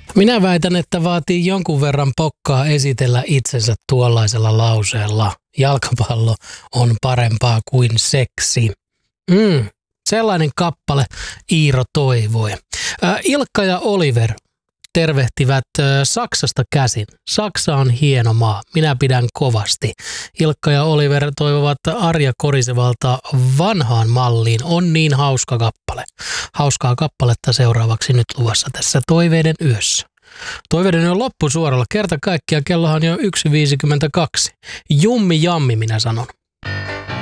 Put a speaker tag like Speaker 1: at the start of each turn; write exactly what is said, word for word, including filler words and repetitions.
Speaker 1: Minä väitän, että vaatii jonkun verran pokkaa esitellä itsensä tuollaisella lauseella. Jalkapallo on parempaa kuin seksi. Mm, sellainen kappale Iiro toivoi. Äh, Ilkka ja Oliver tervehtivät äh, Saksasta käsin. Saksa on hieno maa. Minä pidän kovasti. Ilkka ja Oliver toivovat Arja Korisevalta vanhaan malliin. On niin hauska kappale. Hauskaa kappaletta seuraavaksi nyt luvassa tässä Toiveiden yössä. Toiveiden yö loppusuoralla. Kerta kaikkiaan kellohan jo yksi viisikymmentäkaksi. Jummi jammi minä sanon.